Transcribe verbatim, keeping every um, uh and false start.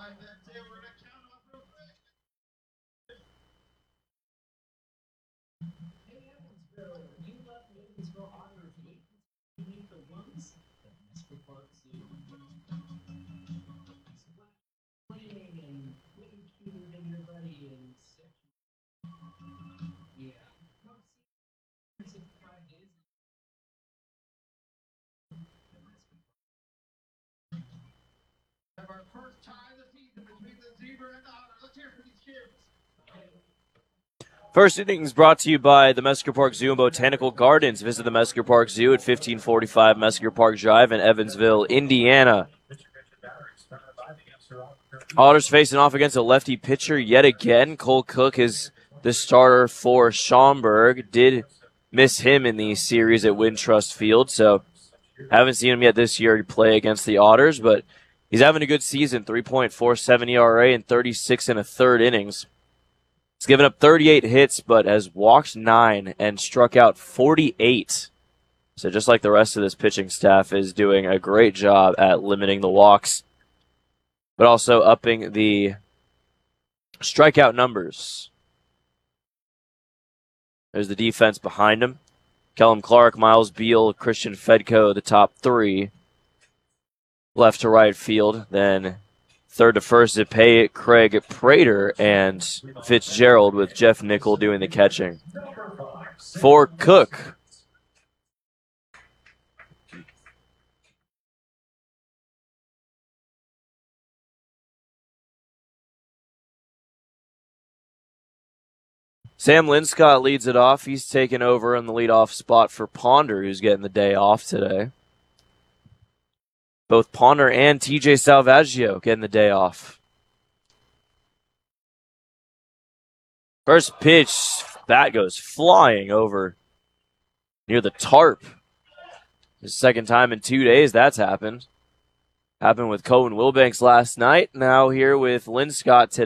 First innings brought to you by the Mesker Park Zoo and Botanical Gardens. Visit the Mesker Park Zoo at fifteen forty-five Mesker Park Drive in Evansville, Indiana. Otters facing off against a lefty pitcher yet again. Cole Cook is the starter for Schaumburg. Did miss him in the series at Wintrust Field, so haven't seen him yet this year play against the Otters, but he's having a good season, three point four seven E R A and thirty-six and a third innings. He's given up thirty-eight hits, but has walked nine and struck out forty-eight. So just like the rest of this pitching staff is doing a great job at limiting the walks, but also upping the strikeout numbers. There's the defense behind him. Kellum Clark, Miles Beal, Christian Fedko, the top three. Left to right field. Then third to first, Zepay, Craig Prater, and Fitzgerald, with Jeff Nickel doing the catching. For Cook, Sam Linscott leads it off. He's taken over in the leadoff spot for Ponder, who's getting the day off today. Both Ponder and T J Salvaggio getting the day off. First pitch, bat goes flying over near the tarp. The second time in two days that's happened. Happened with Cohen Wilbanks last night. Now here with Linscott today.